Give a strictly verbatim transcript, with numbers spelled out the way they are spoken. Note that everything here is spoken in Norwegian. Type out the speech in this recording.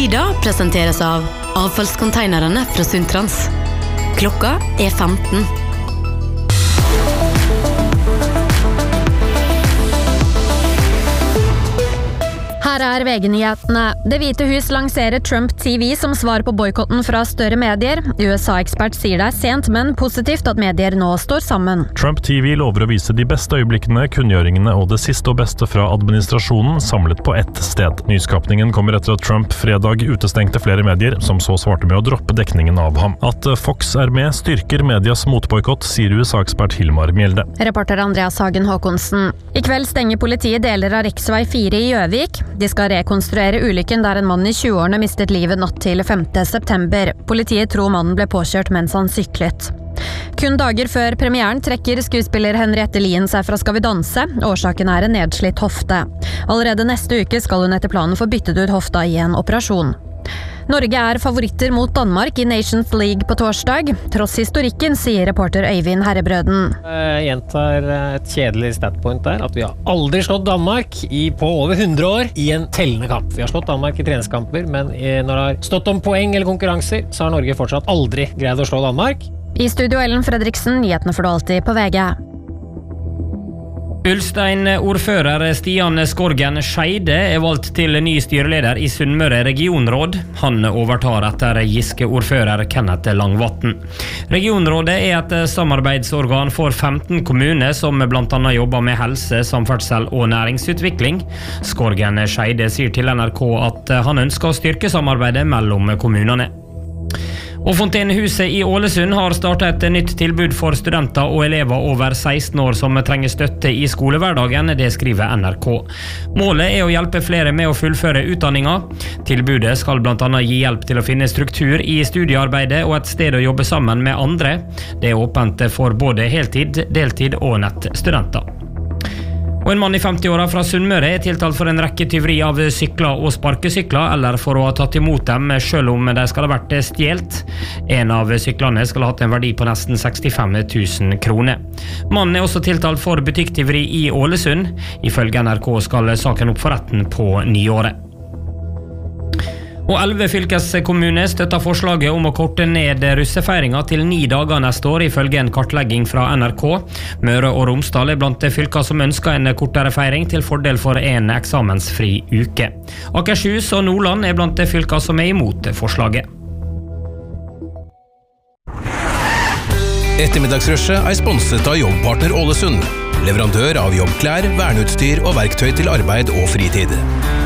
Tida presenteres av avfallskonteinerne fra Sundtrans. Klokka er femten. Her er V G-nyhetene. Det hvite hus lanserer Trump T V som svar på boykotten fra større medier. U S A-ekspert sier det er sent, men positivt at medier nå står sammen. Trump T V lover å vise de beste øyeblikkene, kunngjøringene og det siste og beste fra administrasjonen samlet på ett sted. Nyskapningen kommer etter at Trump fredag utestengte flere medier, som så svarte med å droppe dekningen av ham. At Fox er med styrker medias motboykott, sier U S A-ekspert Hilmar Mjelde. Reporter Andreas Hagen Håkonsen. I kveld stenger politiet deler av riksvei fire i Gjøvik. De skal rekonstruere ulykken der en mann i tjueårene mistet livet natt til femte september. Politiet tror mannen ble påkjørt mens han syklet. Kun dager før premieren trekker skuespiller Henriette Lien seg fra Skal vi danse. Årsaken er en nedslitt hofte. Allerede neste uke skal hun etter planen få byttet ut hofta i en operasjon. Norge er favoritter mot Danmark i Nations League på torsdag. Tross historikken, sier reporter Øyvind Herrebrøden. Jeg gjentar et kjedelig statpoint der, at vi har aldri slått Danmark i, på over hundre år i en tellende kamp. Vi har slått Danmark i treningskamper, men når det har stått om poeng eller konkurranser, så har Norge fortsatt aldri greid å slå Danmark. I studio Ellen Fredriksen, nyhetene får du alltid på V G. Ulstein-ordfører Stian Skorgen Scheide er valgt til ny styreleder i Sunnmøre regionråd. Han overtar etter Giske-ordfører Kenneth Langvatn. Regionrådet er et samarbeidsorgan for femten kommuner som blant annet jobber med helse, samferdsel og næringsutvikling. Skorgen Scheide sier til N R K at han ønsker å styrke samarbeidet mellom kommunene. Og Fontenehuset i Ålesund har startet et nytt tilbud for studenter og elever over seksten år som trenger støtte i skolehverdagen, det skriver N R K. Målet er å hjelpe flere med å fullføre utdanninga. Tilbudet skal blant annet gi hjelp til å finne struktur i studiearbeidet og et sted å jobbe sammen med andre. Det er åpent for både heltid, deltid og nettstudenter. Og en mann i femti-åra fra Sunnmøre er tiltalt for en rekke tyveri av sykler og sparkesykler, eller for å ha tatt imot dem selv om de skal ha vært stjelt. En av syklene skal ha hatt en verdi på nesten sekstifem tusen kroner. Mannen er også tiltalt for butikktyveri i Ålesund. Ifølge N R K skal saken opp for retten på nyåret. Og elleve fylkeskommuner støtter forslaget om å korte ned russefeiringa til ni dager neste år, ifølge en kartlegging fra N R K. Møre og Romsdal er blant fylker som ønsker en kortere feiring til fordel for en eksamensfri uke. Akershus og Nordland er blant fylker som er imot forslaget. Ettermiddagsrushet er sponset av Jobbpartner Ålesund, leverandør av jobbklær, verneutstyr og verktøy til arbeid og fritid.